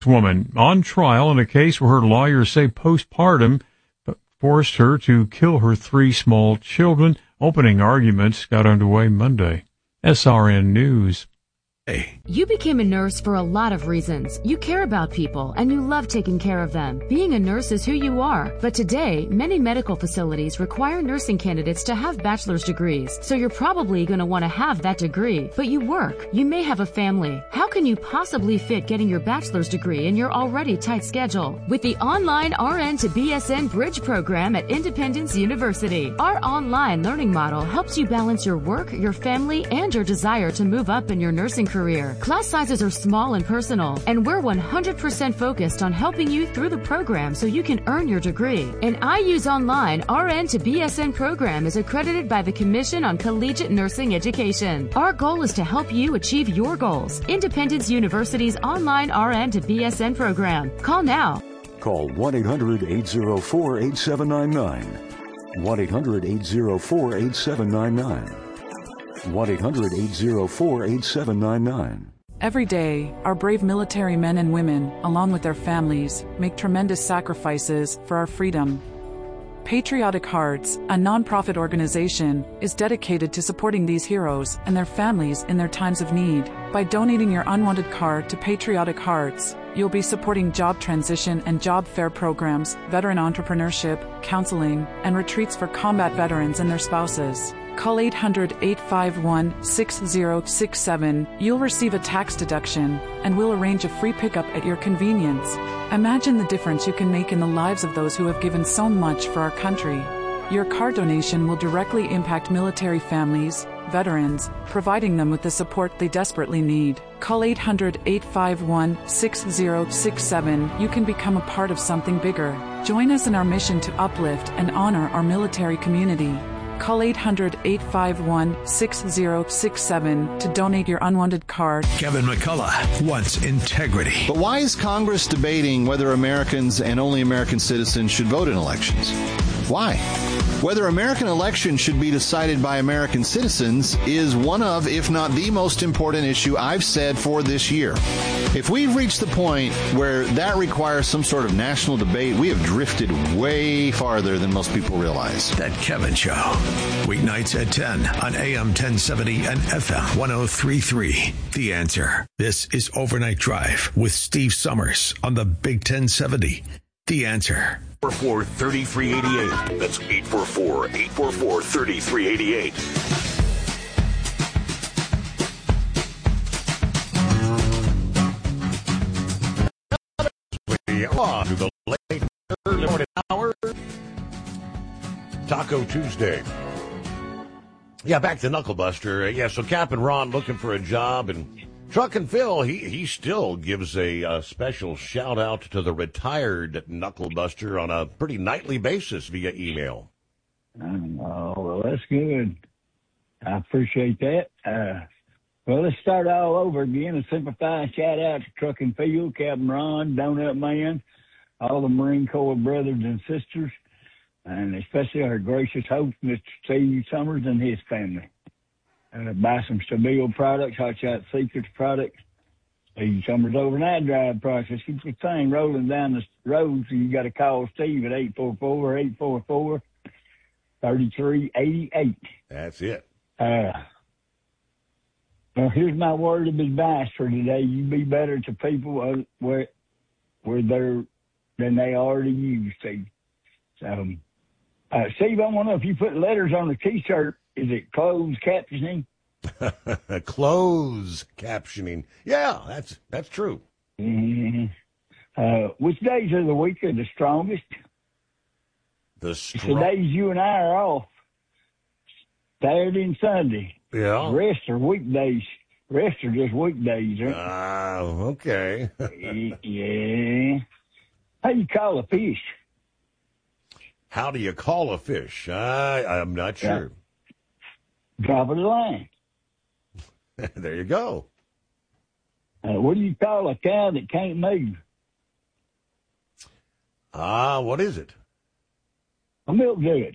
woman on trial in a case where her lawyers say postpartum forced her to kill her 3 small children. Opening arguments got underway Monday. SRN News. You became a nurse for a lot of reasons. You care about people and you love taking care of them. Being a nurse is who you are. But today, many medical facilities require nursing candidates to have bachelor's degrees. So you're probably going to want to have that degree. But you work. You may have a family. How can you possibly fit getting your bachelor's degree in your already tight schedule? With the online RN to BSN Bridge program at Independence University, our online learning model helps you balance your work, your family, and your desire to move up in your nursing career. Class sizes are small and personal, and we're 100% focused on helping you through the program so you can earn your degree. An IU's online RN to BSN program is accredited by the Commission on Collegiate Nursing Education. Our goal is to help you achieve your goals. Independence University's online RN to BSN program. Call now. Call 1-800-804-8799. 1-800-804-8799. 1-800-804-8799. Every day, our brave military men and women, along with their families, make tremendous sacrifices for our freedom. Patriotic Hearts, a nonprofit organization, is dedicated to supporting these heroes and their families in their times of need. By donating your unwanted card to Patriotic Hearts, you'll be supporting job transition and job fair programs, veteran entrepreneurship, counseling, and retreats for combat veterans and their spouses. Call 800-851-6067. You'll receive a tax deduction, and we'll arrange a free pickup at your convenience. Imagine the difference you can make in the lives of those who have given so much for our country. Your car donation will directly impact military families, veterans, providing them with the support they desperately need. Call 800-851-6067. You can become a part of something bigger. Join us in our mission to uplift and honor our military community. Call 800-851-6067 to donate your unwanted card. Kevin McCullough wants integrity. But why is Congress debating whether Americans and only American citizens should vote in elections? Why? Whether American elections should be decided by American citizens is one of, if not the most important issue I've said for this year. If we've reached the point where that requires some sort of national debate, we have drifted way farther than most people realize. That Kevin Show. Weeknights at 10 on AM 1070 and FM 1033. The Answer. This is Overnight Drive with Steve Summers on the Big 1070. The Answer. 844-3388. That's 844-844-3388. On to the late early morning hour. Taco Tuesday. Yeah, back to Knucklebuster. So Cap and Ron looking for a job, and Truck and Phil, he still gives a special shout out to the retired Knucklebuster on a pretty nightly basis via email. Oh, well, that's good. I appreciate that. Well, let's start all over again. A simplified shout out to Truck and Phil, Captain Ron, Donut Man, all the Marine Corps brothers and sisters, and especially our gracious host, Mr. Steve Summers, and his family. Buy some Stabile products, Hot Shot Secrets products, Steve Summers Overnight Drive process. Keep the thing rolling down the road, so you got to call Steve at 844-844-3388. That's it. Well, here's my word of advice for today. You be better to people where they're than they are to you, Steve. So, Steve, I want to know if you put letters on the T-shirt, is it closed captioning? Closed captioning. Yeah, that's true. Mm-hmm. Which days of the week are the strongest? The days you and I are off. Saturday and Sunday. Yeah. The rest are weekdays. The rest are just weekdays. Okay. Yeah. How you call a fish? How do you call a fish? I'm not sure. Drop of the line. There you go. What do you call a cow that can't move? What is it? A milk jug.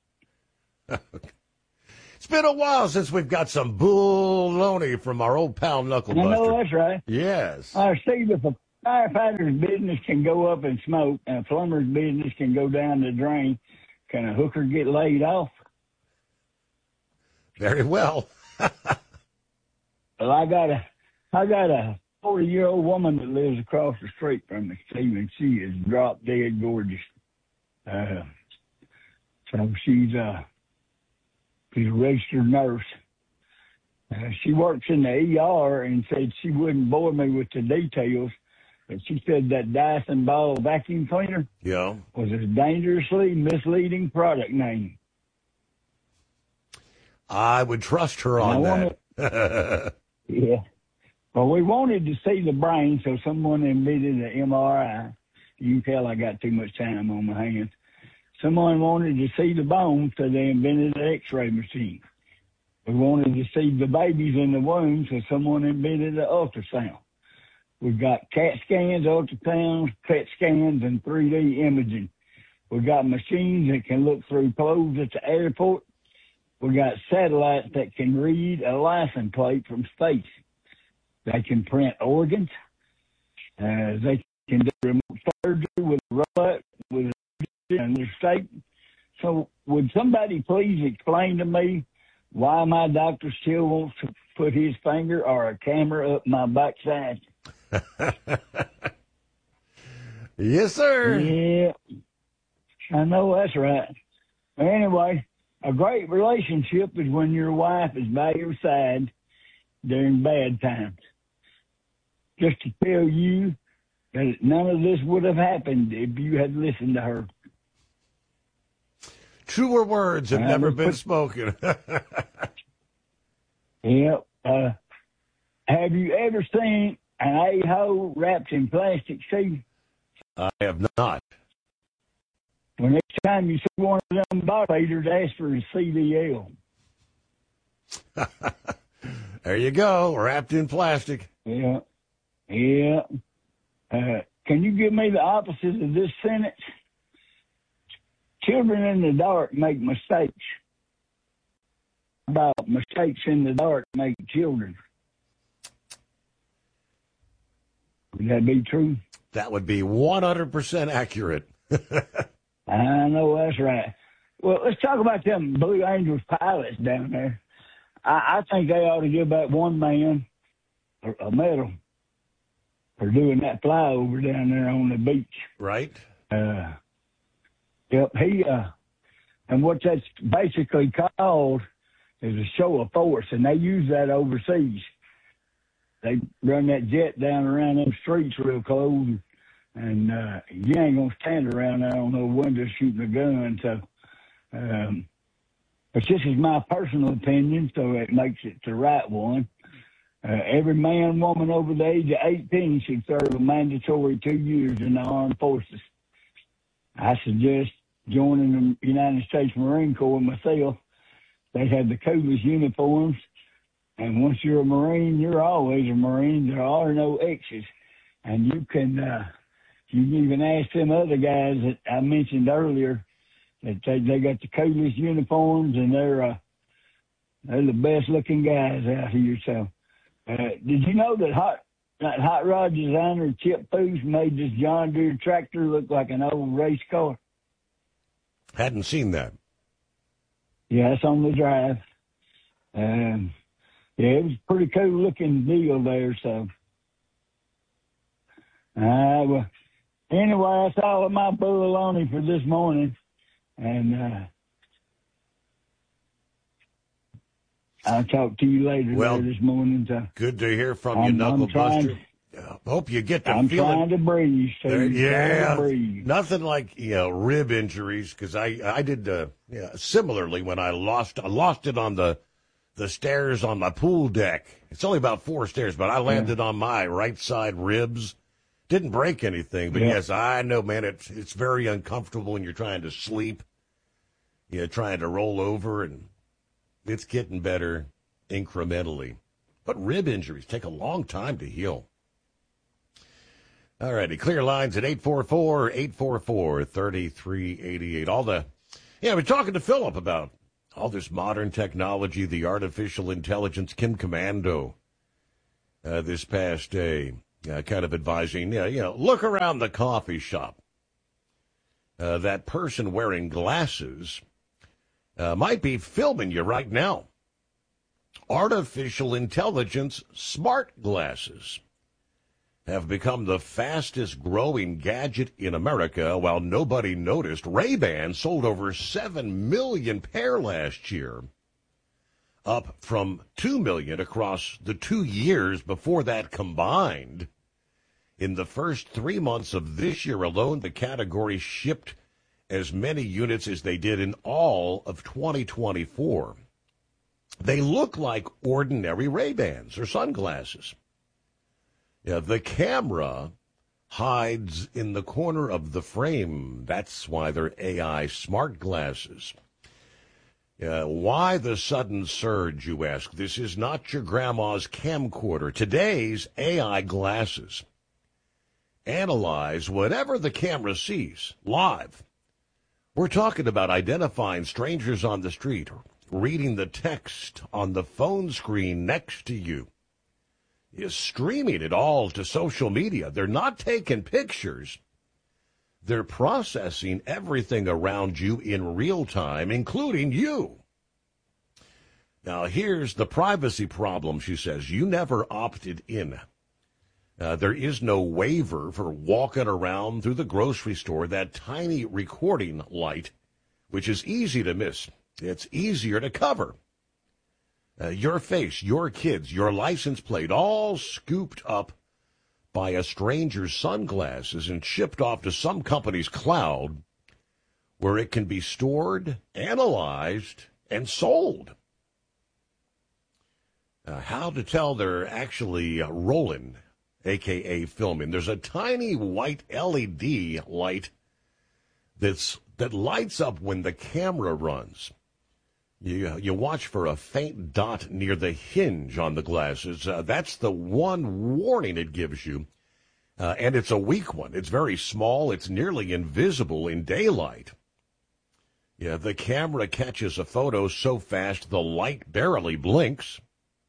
It's been a while since we've got some baloney from our old pal Knucklebuster. I know that's right. Yes. Steve, if firefighter's business can go up in smoke, and a plumber's business can go down the drain. Can a hooker get laid off? Very well. Well, I got a 40-year-old woman that lives across the street from me, Stephen. She is drop dead gorgeous. So she's a registered nurse. She works in the ER and said she wouldn't bore me with the details, but she said that Dyson Ball vacuum cleaner was a dangerously misleading product name. I would trust her on that. Yeah. Well, we wanted to see the brain, so someone invented an MRI. You can tell I got too much time on my hands. Someone wanted to see the bones, so they invented an X-ray machine. We wanted to see the babies in the womb, so someone invented an ultrasound. We've got CAT scans, ultrasounds, PET scans, and 3D imaging. We've got machines that can look through clothes at the airport. We've got satellites that can read a license plate from space. They can print organs. They can do remote surgery with a robot, with a state. So would somebody please explain to me why my doctor still wants to put his finger or a camera up my backside? Yes, sir. Yeah, I know that's right. Anyway, a great relationship is when your wife is by your side during bad times. Just to tell you that none of this would have happened if you had listened to her. Truer words have never been spoken. Yep. Have you ever seen an a-hole wrapped in plastic sheet? I have not. Well, next time you see one of them bartenders, ask for a CDL. There you go, wrapped in plastic. Yeah. Yeah. Can you give me the opposite of this sentence? Children in the dark make mistakes. About mistakes in the dark make children. Would that be true? That would be 100% accurate. I know that's right. Well, let's talk about them Blue Angels pilots down there. I think they ought to give that one man a medal for doing that flyover down there on the beach. Right. Yep. And what that's basically called is a show of force, and they use that overseas. They run that jet down around them streets real close, and you ain't gonna stand around there on no window shooting a gun. So, but this is my personal opinion, so it makes it the right one. Every man, woman over the age of 18 should serve a mandatory 2 years in the armed forces. I suggest joining the United States Marine Corps myself. They have the coolest uniforms, and once you're a Marine, you're always a Marine. There are no X's, and you can even ask them other guys that I mentioned earlier that they got the coolest uniforms, and they're the best looking guys out here. So, did you know that hot rod designer Chip Foose made this John Deere tractor look like an old race car? Hadn't seen that. Yeah, it's on the drive. Yeah, it was a pretty cool looking deal there. So, well, anyway, that's all of my baloney for this morning, and I'll talk to you later this morning. So good to hear from you, Knuckle Buster. Hope you get to I'm feeling. trying to breathe. Yeah, nothing like rib injuries, because I did similarly when I lost it on the stairs on my pool deck. It's only about 4 stairs, but I landed on my right side ribs. Didn't break anything, but yes, I know, man. It's very uncomfortable when you're trying to sleep. Trying to roll over, and it's getting better incrementally. But rib injuries take a long time to heal. All righty, clear lines at 844-844-3388. We're talking to Philip about all this modern technology, the artificial intelligence Kim Commando this past day. kind of advising, look around the coffee shop. That person wearing glasses might be filming you right now. Artificial intelligence smart glasses have become the fastest growing gadget in America. While nobody noticed, Ray-Ban sold over 7 million pair last year, up from 2 million across the 2 years before that combined. In the first 3 months of this year alone, the category shipped as many units as they did in all of 2024. They look like ordinary Ray-Bans or sunglasses. Yeah, the camera hides in the corner of the frame. That's why they're AI smart glasses. Why the sudden surge, you ask? This is not your grandma's camcorder. Today's AI glasses analyze whatever the camera sees live. We're talking about identifying strangers on the street, reading the text on the phone screen next to you. You're streaming it all to social media. They're not taking pictures. They're processing everything around you in real time, including you. Now, here's the privacy problem, she says. You never opted in. There is no waiver for walking around through the grocery store, that tiny recording light, which is easy to miss. It's easier to cover. Your face, your kids, your license plate, all scooped up by a stranger's sunglasses and shipped off to some company's cloud where it can be stored, analyzed, and sold. How to tell they're actually rolling, a.k.a. filming. There's a tiny white LED light that lights up when the camera runs. You watch for a faint dot near the hinge on the glasses. That's the one warning it gives you. And it's a weak one. It's very small. It's nearly invisible in daylight. Yeah, the camera catches a photo so fast the light barely blinks.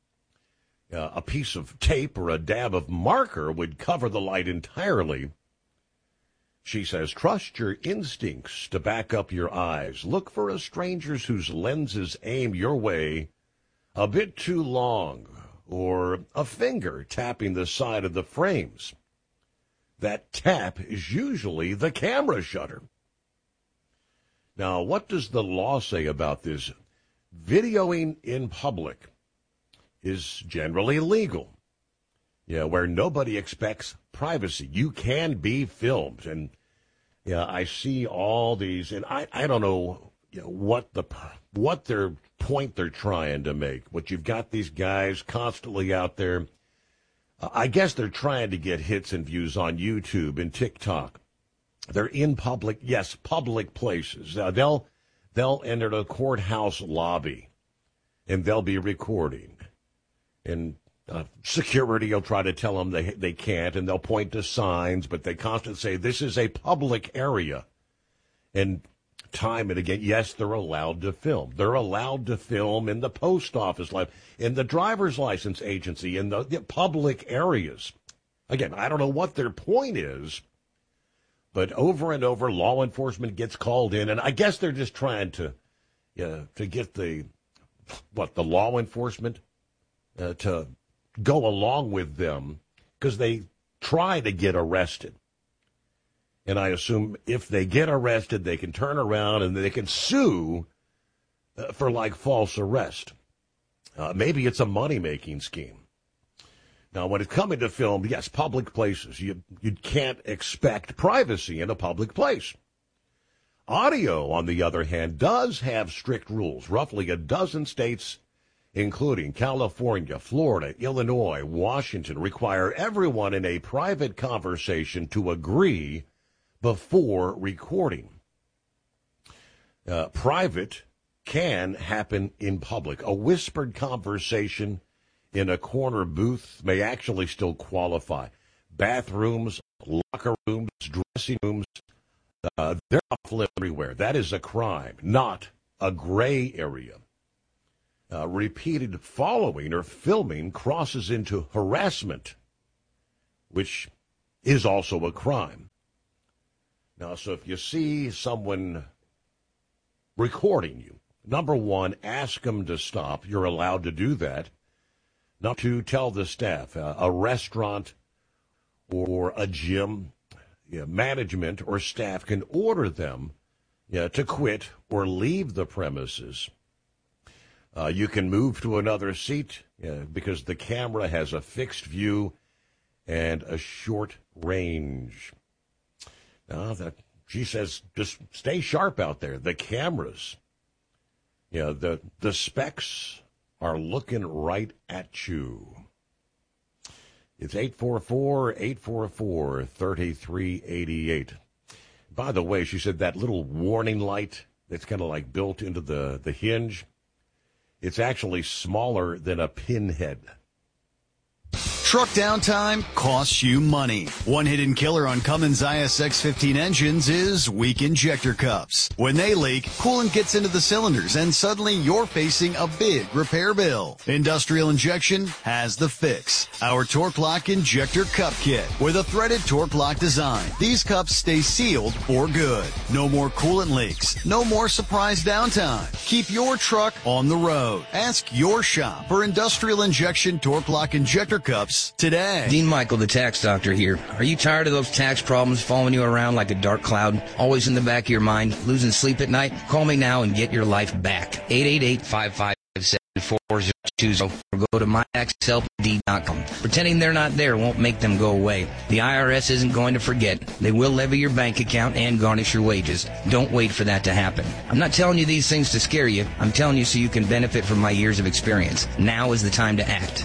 A piece of tape or a dab of marker would cover the light entirely. She says, trust your instincts to back up your eyes. Look for strangers whose lenses aim your way a bit too long, or a finger tapping the side of the frames. That tap is usually the camera shutter. Now, what does the law say about this? Videoing in public is generally legal. Yeah, where nobody expects privacy. You can be filmed. And yeah, I see all these, and I don't know, what their point they're trying to make. But you've got these guys constantly out there. I guess they're trying to get hits and views on YouTube and TikTok. They're in public places. They'll enter the courthouse lobby, and they'll be recording. And security will try to tell them they can't, and they'll point to signs, but they constantly say, this is a public area. And time and again, yes, they're allowed to film. They're allowed to film in the post office, in the driver's license agency, in the public areas. Again, I don't know what their point is, but over and over, law enforcement gets called in, and I guess they're just trying to get the law enforcement to go along with them, because they try to get arrested. And I assume if they get arrested, they can turn around and they can sue for false arrest. Maybe it's a money-making scheme. Now, when it's coming to film, yes, public places, you can't expect privacy in a public place. Audio, on the other hand, does have strict rules. Roughly a dozen states, including California, Florida, Illinois, Washington, require everyone in a private conversation to agree before recording. Private can happen in public. A whispered conversation in a corner booth may actually still qualify. Bathrooms, locker rooms, dressing rooms, they're off everywhere. That is a crime, not a gray area. Repeated following or filming crosses into harassment. which is also a crime. Now, so if you see someone recording you, number one, ask them to stop. You're allowed to do that. Not to tell the staff, a restaurant or a gym, management or staff can order them to quit or leave the premises. You can move to another seat because the camera has a fixed view and a short range. Now, she says, just stay sharp out there. The cameras, the specs are looking right at you. It's 844-844-3388. By the way, she said that little warning light that's kind of like built into the hinge, it's actually smaller than a pinhead. Truck downtime costs you money. One hidden killer on Cummins ISX-15 engines is weak injector cups. When they leak, coolant gets into the cylinders and suddenly you're facing a big repair bill. Industrial Injection has the fix. Our Torque Lock Injector Cup Kit with a threaded Torque Lock design. These cups stay sealed for good. No more coolant leaks. No more surprise downtime. Keep your truck on the road. Ask your shop for Industrial Injection Torque Lock Injector Cups today. Dean Michael, the tax doctor here. Are you tired of those tax problems following you around like a dark cloud, always in the back of your mind, losing sleep at night? Call me now and get your life back. 888-557-4020 or go to mytaxhelpd.com. Pretending they're not there won't make them go away. The IRS isn't going to forget. They will levy your bank account and garnish your wages. Don't wait for that to happen. I'm not telling you these things to scare you. I'm telling you so you can benefit from my years of experience. Now is the time to act.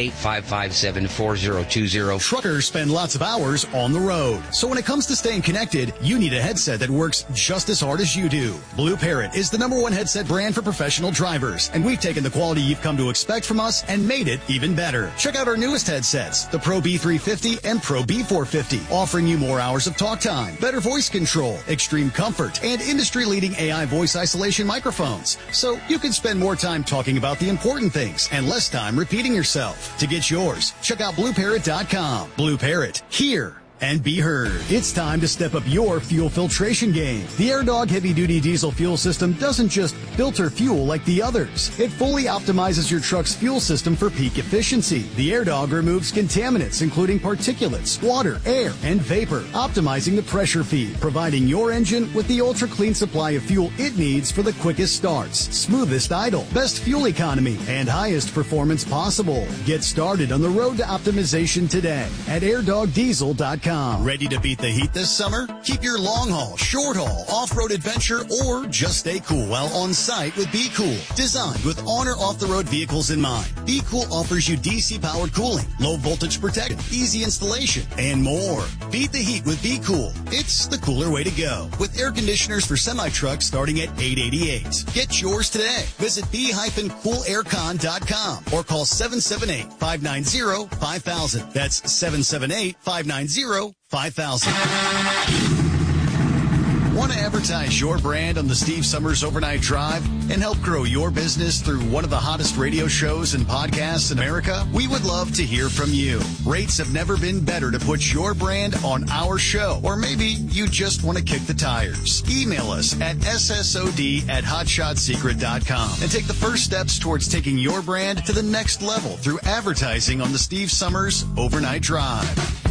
888-557-4020. Truckers spend lots of hours on the road. So when it comes to staying connected, you need a headset that works just as hard as you do. Blue Parrot is the #1 headset brand for professional drivers, and we've taken the quality you've come to expect from us and made it even better. Check out our newest headsets, the Pro B350 and Pro B450, offering you more hours of talk time, better voice control, extreme comfort, and industry-leading AI voice isolation microphones. So you can spend more time talking about the important things and less time repeating yourself. To get yours, check out BlueParrot.com. Blue Parrot, hear and be heard. It's time to step up your fuel filtration game. The AirDog heavy-duty diesel fuel system doesn't just filter fuel like the others. It fully optimizes your truck's fuel system for peak efficiency. The AirDog removes contaminants, including particulates, water, air, and vapor, optimizing the pressure feed, providing your engine with the ultra-clean supply of fuel it needs for the quickest starts, smoothest idle, best fuel economy, and highest performance possible. Get started on the road to optimization today at airdogdiesel.com. Ready to beat the heat this summer? Keep your long haul, short haul, off-road adventure, or just stay cool while on site with Be Cool. Designed with on or off-the-road vehicles in mind, Be Cool offers you DC-powered cooling, low voltage protection, easy installation, and more. Beat the heat with Be Cool. It's the cooler way to go. With air conditioners for semi-trucks starting at $888. Get yours today. Visit b-coolaircon.com or call 778-590-5000. That's 778-590-5000. Want to advertise your brand on the Steve Summers Overnight Drive and help grow your business through one of the hottest radio shows and podcasts in America? We would love to hear from you. Rates have never been better to put your brand on our show, or maybe you just want to kick the tires. Email us at ssod@hotshotsecret.com and take the first steps towards taking your brand to the next level through advertising on the Steve Summers Overnight Drive.